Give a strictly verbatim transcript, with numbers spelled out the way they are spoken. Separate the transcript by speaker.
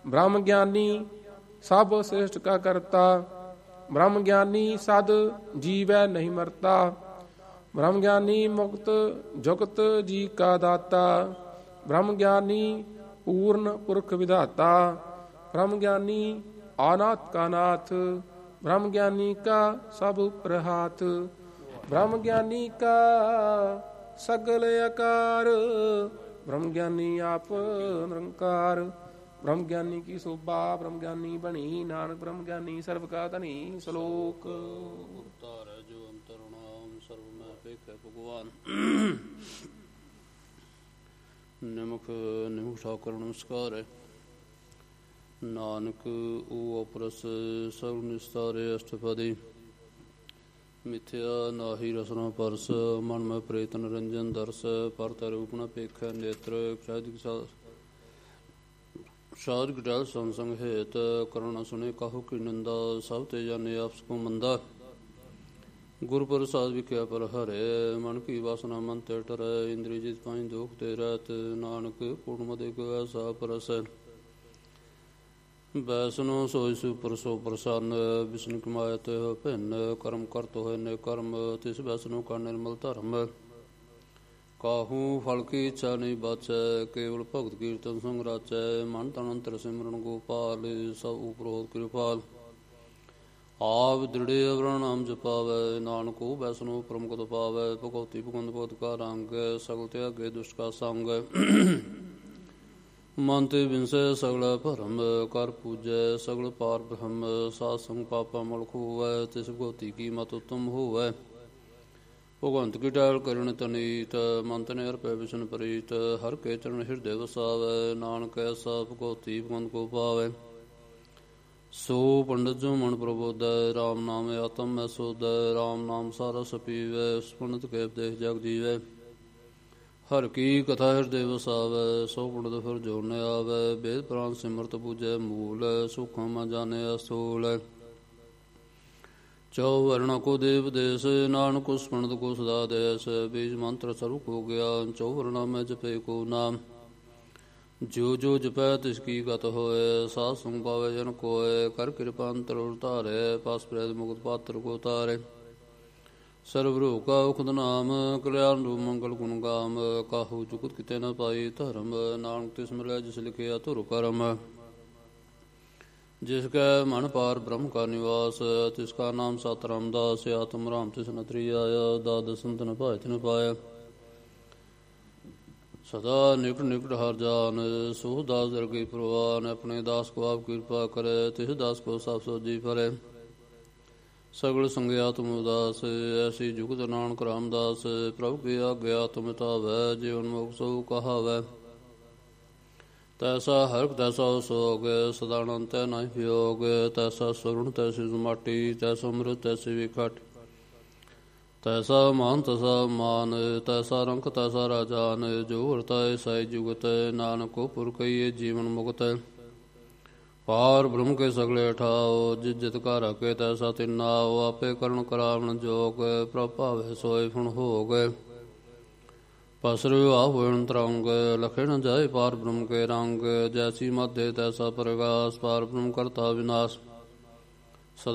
Speaker 1: ਬ੍ਰਹਮ ਗਿਆਨੀ ਸਭ ਸ੍ਰਿਸ਼ਟ ਕਾ ਕਰਤਾ। ਬ੍ਰਹਮ ਗਿਆਨੀ ਸਦ ਜੀਵੈ ਨਹੀਂ ਮਰਤਾ। ਬ੍ਰਹਮ ਗਿਆਨੀ ਮੁਕਤ ਜੁਗਤ ਜੀ ਕਾ ਦਾਤਾ। ਬ੍ਰਹਮ ਗਿਆਨੀ ਪੂਰਨ ਪੁਰਖ ਵਿਧਾਤਾ। ਬ੍ਰਹਮ ਗਿਆਨੀ ਆਨਾਥ ਕਾ ਨਾਥ। ਬ੍ਰਹਮ ਗਿਆਨੀ ਕਾ ਸਭ ਉਪਰ ਹਾਥ। ਬ੍ਰਹਮ ਗਿਆਨੀ ਕਾ ਸਗਲ ਆਕਾਰ। ਬ੍ਰਹਮ ਗਿਆਨੀ ਆਪ ਨਿਰੰਕਾਰ। ਬ੍ਰਹਮ ਗਿਆਨੀ ਕੀ ਸੋਭਾ ਬ੍ਰਹਮ ਗਿਆਨੀ ਬਣੀ। ਨਾਨਕ ਬ੍ਰਹਮ ਗਿਆਨੀ ਸਰਬ ਕਾ ਧਨੀ। ਸ਼ਲੋਕ
Speaker 2: ਤਾਰੈ ਜੋ ਅੰਤਰ ਨਾਮ ਸਰਬ ਮੈਂ ਵੇਖੈ ਭਗਵਾਨ। ਨਿਮਖ ਨਿਮਖ ਠਾਕੁਰ ਨਮਸਕਾਰ ਹੈ। ਨਾਨਕ ਓ ਅਪਰਸ ਸਰਬ ਨਿਸਤਾਰੇ ਅਸ਼ਟਪਦੀ। ਮਿਥਿਆ ਨਾਹੀ ਰਸਨਾ ਪਰਸ। ਮਨ ਮੈਂ ਪ੍ਰੇਤ ਨਿਰੰਜਨ ਦਰਸ। ਪਰਤ ਰੂਪ ਨ ਪੇਖੈ ਨੇਤਰ। ਸਾਧ ਗਟਲ ਸੰਗ ਸੰਗ ਹੇਤ। ਕਰੁਣਾ ਸੁਣੇ ਕਾਹੂ ਕੀ ਨਿੰਦਾ। ਸਭ ਤੇ ਜਾਣੇ ਆਪਸ ਕੋ ਮੰਦਾ। ਗੁਰ ਪ੍ਰਸਾਦ ਵਿਖਿਆ ਪਰ ਹਰੇ। ਮਨ ਕੀ ਵਾਸਨਾ ਮਨ ਤੇ ਟਰੈ। ਇੰਦਰੀ ਜਿਤ ਪਾਈ ਦੋਖ ਤੇ ਰਹਿਤ। ਨਾਨਕ ਪੂਰਨ ਮਦੇ ਕੋ ਐਸਾ ਪਰਸੈ। ਬੈਸਨੋ ਸੋਇ ਸੁਪਰ ਸੋ ਪ੍ਰਸੰਨ। ਵਿਸ਼ਨ ਕਮਾਇ ਤੇ ਹੋ ਭਿੰਨ। ਕਰਮ ਕਰਤ ਹੋਏ ਨੇ ਕਰਮ। ਤਿਸ ਬੈਸਨੋ ਕਾ ਨਿਰਮਲ ਧਰਮ। ਕਾਹੂ ਫਲ ਕੀ ਇੱਛਾ ਨਹੀਂ ਬਾਚੈ। ਕੇਵਲ ਭਗਤ ਕੀਰਤਨ ਸੰਗ ਰਾਚੈ। ਮਨ ਤਨ ਅੰਤਰ ਸਿਮਰਨ ਗੋਪਾਲ। ਸਭ ਉਪਰੋਤ ਕਿਰਪਾਲ। ਆਪ ਦ੍ਰਿੜੇ ਅਵਰਨ ਨਾਮ ਜਪਾਵੈ। ਨਾਨਕੋ ਬੈਸਨੋ ਪ੍ਰਮੁਕਤ ਪਾਵੈ। ਭਗਉਤੀ ਭਗਵੰਤ ਭਗਤ ਕਾ ਰੰਗ। ਸਗਲ ਤਿਆਗੇ ਦੁਸ਼ਟ ਕਾ ਸੰਗ। ਮਨ ਤੇ ਵਿੰਸੈ ਸਗਲ ਭਰਮ। ਕਰ ਪੂਜੈ ਸਗਲ ਪਾਰ ਬ੍ਰਹਮ। ਸਾਧ ਸੰਗ ਪਾਪਾ ਮਲਕ ਹੋਵੈ। ਤਿਸ ਭਗਉਤੀ ਕੀ ਮਤ ਉਤਮ ਹੋਵੈ। ਭਗਵੰਤ ਕੀ ਟਹਿਲ ਕਰਨ ਤਨੀਤ। ਮਨ ਤਨ ਅਰਪੈ ਵਿਸ਼ਨ ਪ੍ਰੀਤ। ਹਰ ਕੇ ਚਰਨ ਹਿਰਦੈ ਵਸਾਵੈ। ਨਾਨਕ ਐਸਾ ਭਗਉਤੀ ਭਗਵੰਤ ਕੋ ਪਾਵੈ। ਸੋ ਪੰਡਤ ਜੋ ਮਨ ਪ੍ਰਬੋਧੈ। ਰਾਮ ਨਾਮ ਆਤਮ ਮੈਂ ਸੋਧੈ। ਰਾਮ ਨਾਮ ਸਾਰਾ ਸਪੀਵੈ। ਉਸ ਪੰਡਤ ਕੇ ਉਪਦੇਸ਼ ਜਗ ਜੀਵੈ। ਹਰ ਕੀ ਕਥਾ ਹਿਰਦੈ ਵਸਾਵੈ। ਸੋ ਪੰਡਤ ਫਿਰ ਜੋ ਨ ਆਵੈ। ਵੇਦ ਪੁਰਾਨ ਸਿਮਰਤ ਬੂਝੈ ਮੂਲ। ਸੂਖਮ ਮ ਜਾਣੈ ਅਸੂਲ। ਚੌ ਵਰਣਾ ਕੋ ਦੇਵ ਦੇਸ। ਨਾਨਕ ਉਸ ਪੰਡਤ ਕੋ ਸਦਾ ਦੇਸ। ਬੀਜ ਮੰਤਰ ਸਰਬ ਕੋ ਗਿਆਨ। ਚੌ ਵਰਣਾ ਮੈਂ ਜਪੇ ਕੋ ਨਾਮ। ਜੋ ਜੋ ਜਪੈ ਤਿਸ ਕੀ ਗਤ ਹੋਏ। ਸਾਧ ਸੰਗ ਪਾਵੈ ਜਨ ਕੋਇ। ਕਰ ਕਿਰਪਾ ਅੰਤਰ ਉਤਾਰੈ। ਪਾਸ ਪ੍ਰੈਤ ਮੁਕਤ ਪਾਤਰ ਕੋ ਤਾਰੈ। ਸਰਬ ਰੋਗ ਕਾ ਉਖਦ ਨਾਮ। ਕਲਿਆਣ ਰੂਪ ਮੰਗਲ ਗੁਣ ਗਾਮ। ਕਾਹੂ ਜੁਗਤ ਕਿਤੇ ਨ ਪਾਈ ਧਰਮ। ਨਾਨਕ ਤਿਸ ਮਿਲੈ ਜਿਸ ਲਿਖਿਆ ਧੁਰ ਕਰਮ। ਜਿਸ ਕੈ ਮਨ ਪਾਰ ਬ੍ਰਹਮ ਕਾ ਨਿਵਾਸ। ਤਿਸ ਕਾ ਨਾਮ ਸਤ ਰਾਮਦਾਸ। ਆਤਮ ਰਾਮ ਤਿਸ ਨਤਰੀ ਆਇਆ। ਦਾਦ ਸੰਤ ਨ ਭਾਇ ਤਿਨ ਪਾਇਆ। ਸਦਾ ਨਿਕਟ ਨਿਕਟ ਹਰ ਜਾਨ। ਸੋਹ ਦਾਸ ਦਰਗਹਿ ਪ੍ਰਵਾਨ। ਆਪਣੇ ਦਾਸ ਕੋ ਆਪ ਕਿਰਪਾ ਕਰੈ। ਤਿਸ ਦਾਸ ਕੋ ਸਭ ਸੋਝੀ ਫਰੈ। ਸਗਲ ਸੰਗਿਆ ਤੁਮ ਉਦਾਸ। ਐਸੀ ਜੁਗਤ ਨਾਨਕ ਰਾਮਦਾਸ। ਪ੍ਰਭੁ ਕੀ ਆਗਿਆ ਤੁਮ ਧਾਵੈ। ਜੀਵਨ ਮੁਖ ਸੋ ਕਹਾਵੈ। ਤੈਸਾ ਹਰਿ ਤੈਸਾ ਸੋਗ। ਸਦਾਨੰਦ ਤੈ ਨਾਹੀ ਵਿਯੋਗ। ਤੈਸਾ ਸਰੁਣ ਤੈਸੀ ਮਾਟੀ। ਤੈਸਾ ਅੰਮ੍ਰਿਤ ਤੈਸੀ ਵੀ ਖਟ। ਤੈਸਾ ਮਾਨ ਤੈਸਾ ਮਾਨ। ਤੈਸਾ ਰੰਕ ਤੈਸਾ ਰਾਜਾਨ। ਜੋ ਵਰਤਾਏ ਸਾਈ ਜੁਗਤ। ਨਾਨਕ ਕੋ ਪੁਰ ਕਹੀਏ ਜੀਵਨ ਮੁਕਤ। ਪਾਰ ਬ੍ਰਹਮ ਕੇ ਸਗਲੇ ਠਾਓ। ਜਿਸ ਜਿਤ ਕਾ ਰਾਖੇ ਤੈਸਾ ਤਿਨ ਨਾਉ। ਆਪੇ ਕਰਨ ਕਰਾਵਣ ਜੋਗ। ਪ੍ਰਭ ਭਾਵੈ ਸੋਇ ਫੁਣ ਭੋਗ। ਪਸਰਿ ਆਪ ਹੋਇ ਤਰੰਗ। ਲਖੇ ਨ ਜਾਏ ਪਾਰ ਬ੍ਰਹਮ ਕੇ ਰੰਗ। ਜੈਸੀ ਮਧੇ ਤੈਸਾ ਪ੍ਰਗਾਸ। ਪਾਰ ਬ੍ਰਹਮ ਕਰਤਾ ਵਿਨਾਸ਼।